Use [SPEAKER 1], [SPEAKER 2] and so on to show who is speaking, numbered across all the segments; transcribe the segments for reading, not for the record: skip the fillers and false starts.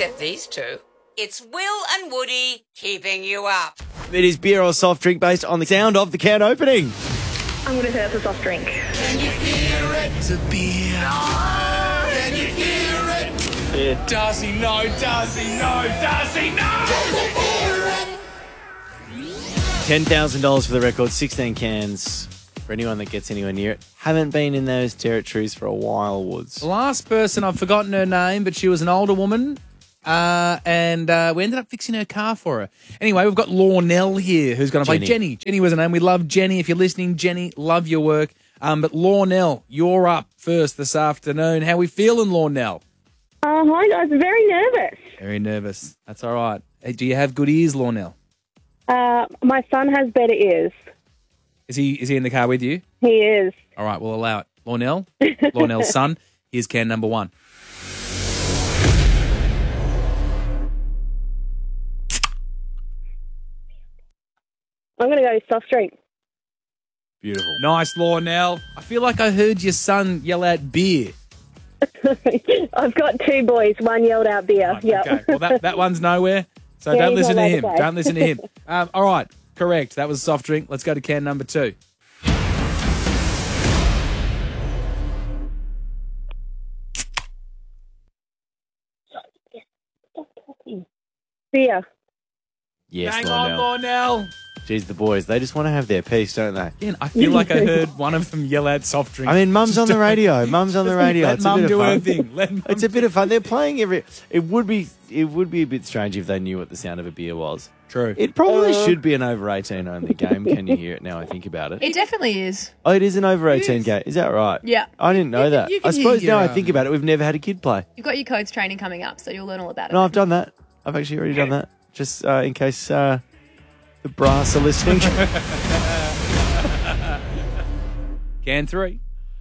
[SPEAKER 1] except these two. It's Will and Woody keeping you up.
[SPEAKER 2] It is beer or soft drink based on the sound of the can opening.
[SPEAKER 3] I'm going to say it's a soft drink.
[SPEAKER 4] Can you hear it? It's a beer. No. Can you hear it?
[SPEAKER 2] Yeah.
[SPEAKER 4] Does he know? Does he know? Does he know? Can you hear it?
[SPEAKER 2] $10,000 for the record, 16 cans for anyone that gets anywhere near it. Haven't been in those territories for a while, Woods.
[SPEAKER 5] The last person, I've forgotten her name, but she was an older woman. And we ended up fixing her car for her. Anyway, we've got Lornell here who's going to play Jenny. Jenny was her name. We love Jenny. If you're listening, Jenny, love your work. But Lornell, you're up first this afternoon. How we feeling, Lornell?
[SPEAKER 3] Hi, guys. Very nervous.
[SPEAKER 5] Very nervous. That's all right. Hey, do you have good ears, Lornell?
[SPEAKER 3] My son has better ears.
[SPEAKER 5] Is he in the car with you?
[SPEAKER 3] He is.
[SPEAKER 5] All right, we'll allow it. Lornell, Lornell's son, here's can number 1.
[SPEAKER 3] I'm going to go soft drink.
[SPEAKER 2] Beautiful.
[SPEAKER 5] Nice, Lornell. I feel like I heard your son yell out beer.
[SPEAKER 3] I've got 2 boys. One yelled out beer.
[SPEAKER 5] Right,
[SPEAKER 3] Yep.
[SPEAKER 5] okay. Well, that one's nowhere, so
[SPEAKER 3] Yeah,
[SPEAKER 5] don't
[SPEAKER 3] he's
[SPEAKER 5] listen to
[SPEAKER 3] not allowed
[SPEAKER 5] him.
[SPEAKER 3] to play.
[SPEAKER 5] Don't listen to him. All right, correct. That was a soft drink. Let's go to can number 2.
[SPEAKER 3] Beer.
[SPEAKER 2] Yes,
[SPEAKER 5] Hang
[SPEAKER 2] Lornell.
[SPEAKER 5] on, Lornell.
[SPEAKER 2] Jeez, the boys, they just want to have their peace, don't they?
[SPEAKER 5] Again, I feel like I heard one of them yell out soft drink.
[SPEAKER 2] I mean, Mum's on the radio. Mum's on the radio.
[SPEAKER 5] Let
[SPEAKER 2] It's
[SPEAKER 5] Mum
[SPEAKER 2] a bit
[SPEAKER 5] do
[SPEAKER 2] of
[SPEAKER 5] her
[SPEAKER 2] fun.
[SPEAKER 5] thing. Let Mum
[SPEAKER 2] It's a bit of fun. They're playing every... It would be a bit strange if they knew what the sound of a beer was.
[SPEAKER 5] True.
[SPEAKER 2] It probably should be an over 18 only game. Can you hear it now I think about it?
[SPEAKER 6] It definitely is.
[SPEAKER 2] Oh, it is an over 18 game. Is that right?
[SPEAKER 6] Yeah.
[SPEAKER 2] I didn't know that.
[SPEAKER 5] you can
[SPEAKER 2] I suppose
[SPEAKER 5] hear
[SPEAKER 2] now I
[SPEAKER 5] your
[SPEAKER 2] think about it, we've never had a kid play.
[SPEAKER 6] You've got your codes training coming up, so you'll learn all about it.
[SPEAKER 2] No, I've done that. I've actually already done that. Just in case the brass are listening.
[SPEAKER 5] Can 3.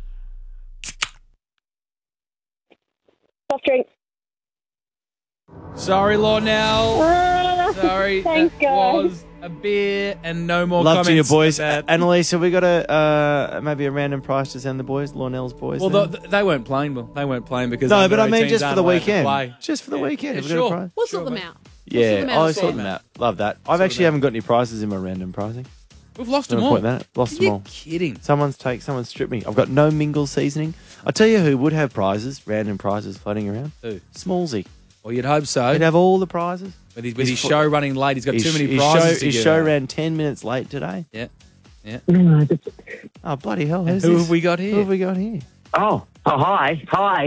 [SPEAKER 3] Soft drink.
[SPEAKER 5] Sorry, Lornell. Sorry.
[SPEAKER 3] Thanks,
[SPEAKER 5] that
[SPEAKER 3] guys.
[SPEAKER 5] was a beer and no more
[SPEAKER 2] Love
[SPEAKER 5] comments.
[SPEAKER 2] to you, boys.
[SPEAKER 5] about-
[SPEAKER 2] Annalise, have we got maybe a random prize to send the boys, Lornell's boys?
[SPEAKER 5] Well,
[SPEAKER 2] then?
[SPEAKER 5] they weren't playing. Well, they weren't playing because
[SPEAKER 2] No, but I
[SPEAKER 5] under
[SPEAKER 2] mean
[SPEAKER 5] 18s
[SPEAKER 2] just for
[SPEAKER 5] aren't
[SPEAKER 2] the
[SPEAKER 5] allowed to
[SPEAKER 2] weekend.
[SPEAKER 5] play.
[SPEAKER 2] Just for the weekend.
[SPEAKER 5] Yeah,
[SPEAKER 2] Have we got a
[SPEAKER 5] sure.
[SPEAKER 2] prize?
[SPEAKER 6] We'll sort them out.
[SPEAKER 2] Yeah,
[SPEAKER 6] them out
[SPEAKER 2] I
[SPEAKER 6] as
[SPEAKER 2] sort
[SPEAKER 6] well.
[SPEAKER 2] them out. Love that. I've actually haven't got any prizes in my random prizing.
[SPEAKER 5] We've lost
[SPEAKER 2] I'm
[SPEAKER 5] them
[SPEAKER 2] gonna
[SPEAKER 5] all.
[SPEAKER 2] point that out. Lost them
[SPEAKER 5] You're
[SPEAKER 2] all.
[SPEAKER 5] kidding.
[SPEAKER 2] Someone's stripped me. I've got no mingle seasoning. I'll tell you who would have prizes, random prizes floating around.
[SPEAKER 5] Who?
[SPEAKER 2] Smallsy.
[SPEAKER 5] Well, you'd hope so.
[SPEAKER 2] He'd have all the prizes.
[SPEAKER 5] With his show running late, he's got too many
[SPEAKER 2] His
[SPEAKER 5] prizes to
[SPEAKER 2] his
[SPEAKER 5] give
[SPEAKER 2] show
[SPEAKER 5] out.
[SPEAKER 2] ran 10 minutes late today.
[SPEAKER 5] Yeah. Yeah.
[SPEAKER 2] Oh, bloody hell. Who's
[SPEAKER 5] Who
[SPEAKER 2] this?
[SPEAKER 5] have we got here?
[SPEAKER 2] Who have we got here?
[SPEAKER 7] Oh, hi.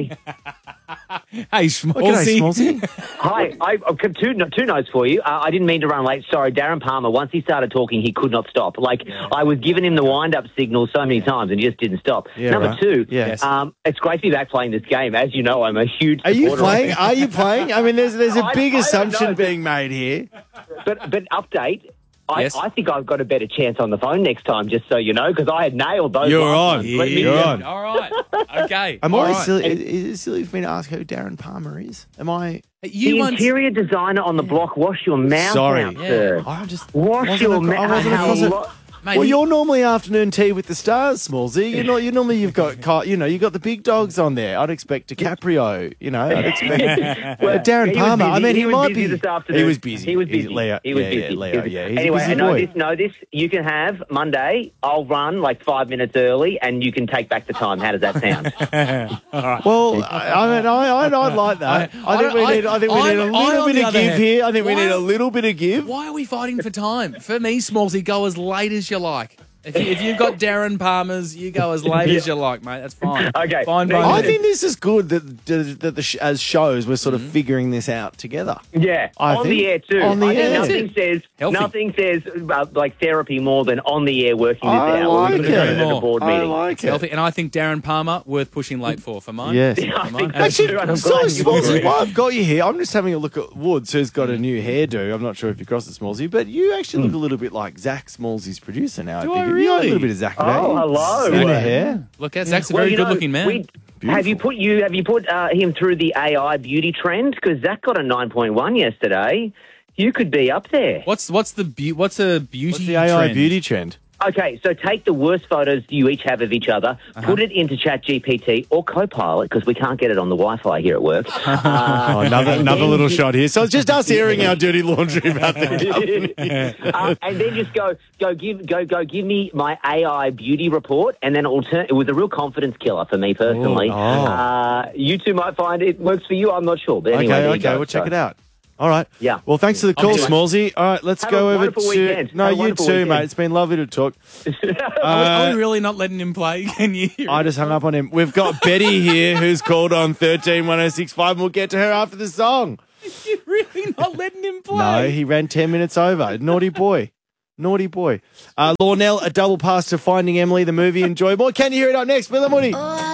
[SPEAKER 5] Hey,
[SPEAKER 2] G'day,
[SPEAKER 5] Schmaltzy.
[SPEAKER 2] Smallsy.
[SPEAKER 7] Hi. I've got two notes for you. I didn't mean to run late. Sorry, Darren Palmer, once he started talking, he could not stop. I was giving him the wind-up signal so many times and he just didn't stop.
[SPEAKER 2] Yeah,
[SPEAKER 7] Number
[SPEAKER 2] right.
[SPEAKER 7] 2,
[SPEAKER 2] Yes.
[SPEAKER 7] it's great to be back playing this game. As you know, I'm a huge
[SPEAKER 2] Are you
[SPEAKER 7] supporter of
[SPEAKER 2] playing?
[SPEAKER 7] it.
[SPEAKER 2] Are you playing? I mean, there's a
[SPEAKER 7] I
[SPEAKER 2] big
[SPEAKER 7] don't
[SPEAKER 2] assumption
[SPEAKER 7] know.
[SPEAKER 2] being made here.
[SPEAKER 7] But update,
[SPEAKER 5] Yes.
[SPEAKER 7] I think I've got a better chance on the phone next time, just so you know, because I had nailed those
[SPEAKER 2] You're
[SPEAKER 7] last
[SPEAKER 2] on.
[SPEAKER 7] ones. Let me
[SPEAKER 2] You're
[SPEAKER 7] know.
[SPEAKER 2] on.
[SPEAKER 5] All right. Okay.
[SPEAKER 2] Am
[SPEAKER 5] All
[SPEAKER 2] I
[SPEAKER 5] right.
[SPEAKER 2] silly? Is it silly for me to ask who Darren Palmer is? Am I?
[SPEAKER 5] You
[SPEAKER 7] The
[SPEAKER 5] once...
[SPEAKER 7] interior designer on the block, wash your mouth
[SPEAKER 2] Sorry.
[SPEAKER 7] out,
[SPEAKER 5] Yeah.
[SPEAKER 7] sir.
[SPEAKER 2] I just
[SPEAKER 7] Wash
[SPEAKER 2] wasn't
[SPEAKER 7] your
[SPEAKER 2] I
[SPEAKER 7] mouth
[SPEAKER 2] wasn't across it.
[SPEAKER 7] out.
[SPEAKER 5] Mate,
[SPEAKER 2] Well,
[SPEAKER 5] he-
[SPEAKER 2] you're normally afternoon tea with the stars, Smallsy. You're normally you've got you've got the big dogs on there. I'd expect DiCaprio. I'd expect
[SPEAKER 7] Well,
[SPEAKER 2] Darren
[SPEAKER 7] he was
[SPEAKER 2] Palmer.
[SPEAKER 7] busy.
[SPEAKER 2] I mean, he
[SPEAKER 7] was
[SPEAKER 2] might
[SPEAKER 7] busy
[SPEAKER 2] be.
[SPEAKER 7] this afternoon.
[SPEAKER 2] He was busy.
[SPEAKER 7] He was busy.
[SPEAKER 2] Leo,
[SPEAKER 7] He was
[SPEAKER 2] yeah,
[SPEAKER 7] busy.
[SPEAKER 2] Yeah, Leo.
[SPEAKER 7] He was
[SPEAKER 2] Yeah,
[SPEAKER 7] busy.
[SPEAKER 2] he's
[SPEAKER 7] Anyway,
[SPEAKER 2] a busy boy.
[SPEAKER 7] know this. You can have Monday. I'll run like 5 minutes early, and you can take back the time. How does that sound?
[SPEAKER 2] Well, I mean, I'd like that. I think we need a
[SPEAKER 5] I'm
[SPEAKER 2] little
[SPEAKER 5] on
[SPEAKER 2] bit
[SPEAKER 5] the
[SPEAKER 2] of
[SPEAKER 5] other
[SPEAKER 2] give
[SPEAKER 5] hand.
[SPEAKER 2] here. I think we
[SPEAKER 5] Why-
[SPEAKER 2] need a little bit of give.
[SPEAKER 5] Why are we fighting for time? For me, Smallsy, go as late as you like. If you've got Darren Palmer's, you go as late as you like, mate. That's fine.
[SPEAKER 7] Okay.
[SPEAKER 5] Fine by
[SPEAKER 2] I
[SPEAKER 5] me.
[SPEAKER 2] think this is good that as shows we're sort of figuring this out together.
[SPEAKER 7] Yeah,
[SPEAKER 2] I
[SPEAKER 7] on
[SPEAKER 2] think-
[SPEAKER 7] the air too.
[SPEAKER 2] on the
[SPEAKER 7] I think
[SPEAKER 2] air.
[SPEAKER 7] nothing says like therapy more than on the air working this
[SPEAKER 2] I
[SPEAKER 7] out.
[SPEAKER 2] like
[SPEAKER 7] We're gonna
[SPEAKER 2] it.
[SPEAKER 7] go to the board
[SPEAKER 2] I
[SPEAKER 7] meeting.
[SPEAKER 2] like it.
[SPEAKER 5] Healthy. And I think Darren Palmer, worth pushing late for mine.
[SPEAKER 2] Yes.
[SPEAKER 7] I
[SPEAKER 5] For
[SPEAKER 7] think
[SPEAKER 5] mine.
[SPEAKER 7] that's
[SPEAKER 2] Actually,
[SPEAKER 7] true, and I'm
[SPEAKER 2] so
[SPEAKER 7] glad you
[SPEAKER 2] Smallsy,
[SPEAKER 7] agree.
[SPEAKER 2] while I've got you here, I'm just having a look at Woods, who's got a new hairdo. I'm not sure if you crossed the Smallsy, but you actually look a little bit like Zach, Smallsy's producer now.
[SPEAKER 5] Do
[SPEAKER 2] I
[SPEAKER 5] I
[SPEAKER 2] think. You got a
[SPEAKER 5] really?
[SPEAKER 2] little bit of Zach about you.
[SPEAKER 7] Oh, hello.
[SPEAKER 2] In the hair.
[SPEAKER 5] Look, Zach's a
[SPEAKER 7] Well,
[SPEAKER 5] very
[SPEAKER 7] you know,
[SPEAKER 5] good-looking man.
[SPEAKER 7] Have you put him through the AI beauty trend? Because Zach got a 9.1 yesterday. You could be up there.
[SPEAKER 5] What's a beauty
[SPEAKER 2] What's the AI
[SPEAKER 5] trend?
[SPEAKER 2] beauty trend?
[SPEAKER 7] Okay, so take the worst photos you each have of each other, put it into ChatGPT or Copilot, because we can't get it on the Wi-Fi here at work.
[SPEAKER 2] Another little shot here. So it's just us airing our dirty laundry about the company.
[SPEAKER 7] And then just give me my AI beauty report, and then it was a real confidence killer for me personally. You two might find it works for you. I'm not sure, but anyway.
[SPEAKER 2] Okay, we'll check it out. All right.
[SPEAKER 7] Yeah.
[SPEAKER 2] Well, thanks for the call, Smallsy. All right, let's
[SPEAKER 7] Have
[SPEAKER 2] go
[SPEAKER 7] a
[SPEAKER 2] over
[SPEAKER 7] wonderful
[SPEAKER 2] to.
[SPEAKER 7] weekend.
[SPEAKER 2] No,
[SPEAKER 7] Have a
[SPEAKER 2] you
[SPEAKER 7] wonderful
[SPEAKER 2] too,
[SPEAKER 7] weekend.
[SPEAKER 2] mate. It's been lovely to talk.
[SPEAKER 5] Are we really not letting him play? Can you hear
[SPEAKER 2] I just hung up on him. We've got Betty here who's called on 131065. We'll get to her after the song.
[SPEAKER 5] You're really not letting him play?
[SPEAKER 2] No, he ran 10 minutes over. Naughty boy. Naughty boy. Lawnell, a double pass to Finding Emily, the movie. Enjoy more. Can you hear it up next? Bill and Woody.